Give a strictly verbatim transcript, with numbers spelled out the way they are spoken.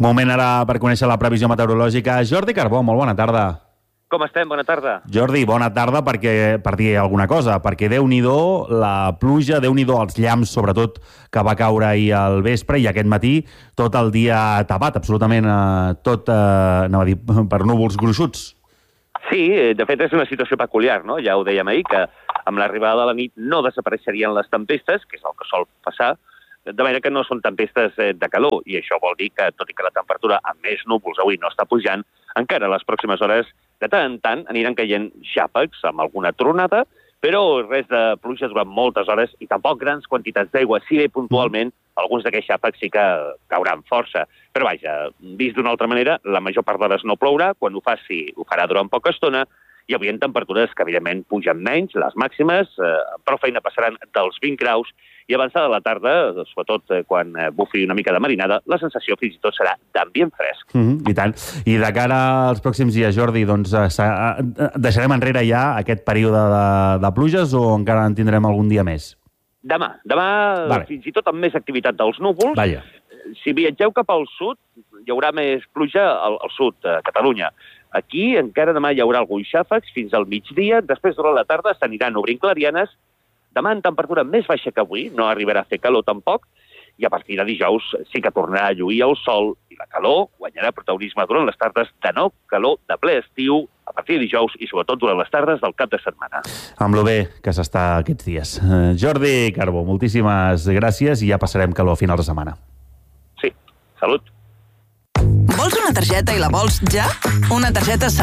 Moment ara per conèixer la previsió meteorològica. Jordi Carbó, molt bona tarda. Com estem? Bona tarda. Jordi, bona tarda perquè, per dir alguna cosa, perquè Déu-n'hi-do la pluja, Déu-n'hi-do els llamps, sobretot, que va caure ahir al vespre i aquest matí, tot el dia tapat, absolutament eh, tot, eh, anava a dir, per núvols gruixuts. Sí, de fet és una situació peculiar, no? Ja ho dèiem ahir, que amb l'arribada de la nit no desapareixerien les tempestes, que és el que sol passar, de manera que no són tempestes de calor, i això vol dir que, tot i que la temperatura amb més núvols avui no està pujant, encara a les pròximes hores, de tant en tant, aniran caient xàfecs amb alguna tronada, però res de pluja durant moltes hores i tampoc grans quantitats d'aigua, si bé puntualment alguns d'aquests xàfecs sí que cauran força. Però vaja, vist d'una altra manera, la major part d'hores no plourà, quan ho faci ho farà durant poca estona, i avui en temperatures que evidentment pugen menys, les màximes, eh, prou feina passaran dels vint graus, i avançada la tarda, sobretot eh, quan eh, bufi una mica de marinada, la sensació fins i tot serà d'ambient fresc. Mm -hmm, I tant. I de cara als pròxims dies, Jordi, doncs eh, eh, deixarem enrere ja aquest període de, de pluges o encara en tindrem algun dia més? Demà. Demà, vale. Fins i tot amb més activitat dels núvols. Vaja. Si viatgeu cap al sud, hi haurà més pluja al, al sud, a Catalunya. Aquí encara demà hi haurà alguns xàfecs fins al migdia, després durant la tarda s'aniran obrint clarianes. Demà en temperatura més baixa que avui, no arribarà a fer calor tampoc, i a partir de dijous sí que tornarà a lluir el sol i la calor guanyarà protagonisme durant les tardes de nou calor de ple estiu a partir de dijous i sobretot durant les tardes del cap de setmana. Amb lo bé que s'està aquests dies. Uh, Jordi Carbó, moltíssimes gràcies i ja passarem calor a final de setmana. Sí, salut. Vols una targeta i la vols ja? Una targeta